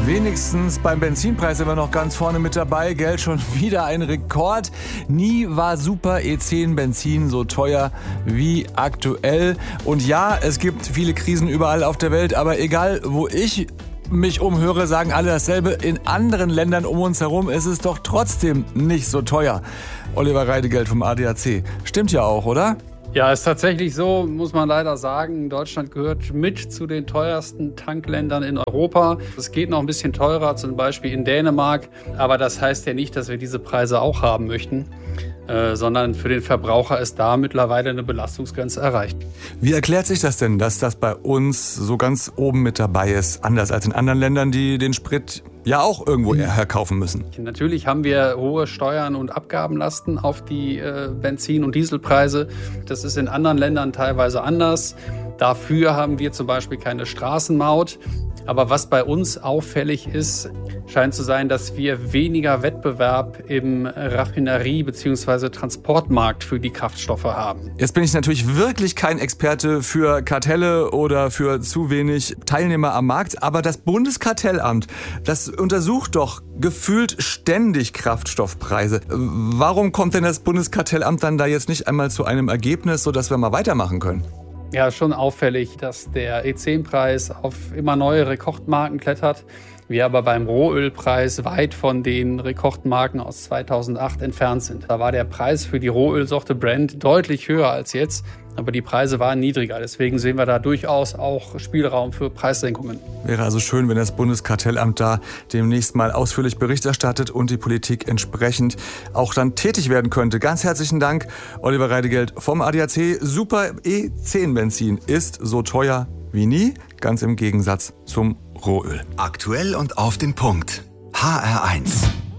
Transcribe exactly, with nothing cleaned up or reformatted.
Wenigstens beim Benzinpreis sind wir noch ganz vorne mit dabei. Gell, schon wieder ein Rekord. Nie war Super E zehn Benzin so teuer wie aktuell. Und ja, es gibt viele Krisen überall auf der Welt, aber egal, wo ich mich umhöre, sagen alle dasselbe. In anderen Ländern um uns herum ist es doch trotzdem nicht so teuer. Oliver Reidegeld vom A D A C. Stimmt ja auch, oder? Ja, ist tatsächlich so, muss man leider sagen. Deutschland gehört mit zu den teuersten Tankländern in Europa. Es geht noch ein bisschen teurer, zum Beispiel in Dänemark. Aber das heißt ja nicht, dass wir diese Preise auch haben möchten, äh, sondern für den Verbraucher ist da mittlerweile eine Belastungsgrenze erreicht. Wie erklärt sich das denn, dass das bei uns so ganz oben mit dabei ist? Anders als in anderen Ländern, die den Sprit ja auch irgendwo herkaufen müssen. Natürlich haben wir hohe Steuern und Abgabenlasten auf die äh, Benzin- und Dieselpreise. Das ist in anderen Ländern teilweise anders. Dafür haben wir zum Beispiel keine Straßenmaut. Aber was bei uns auffällig ist, scheint zu sein, dass wir weniger Wettbewerb im Raffinerie- bzw. Transportmarkt für die Kraftstoffe haben. Jetzt bin ich natürlich wirklich kein Experte für Kartelle oder für zu wenig Teilnehmer am Markt, aber das Bundeskartellamt, das untersucht doch gefühlt ständig Kraftstoffpreise. Warum kommt denn das Bundeskartellamt dann da jetzt nicht einmal zu einem Ergebnis, sodass wir mal weitermachen können? Ja, schon auffällig, dass der E zehn Preis auf immer neue Rekordmarken klettert. Wir aber beim Rohölpreis weit von den Rekordmarken aus zweitausendacht entfernt sind. Da war der Preis für die Rohölsorte Brent deutlich höher als jetzt, aber die Preise waren niedriger. Deswegen sehen wir da durchaus auch Spielraum für Preissenkungen. Wäre also schön, wenn das Bundeskartellamt da demnächst mal ausführlich Bericht erstattet und die Politik entsprechend auch dann tätig werden könnte. Ganz herzlichen Dank, Oliver Reidegeld vom A D A C. Super E zehn Benzin ist so teuer wie nie, ganz im Gegensatz zum Rohöl. Aktuell und auf den Punkt. H R eins.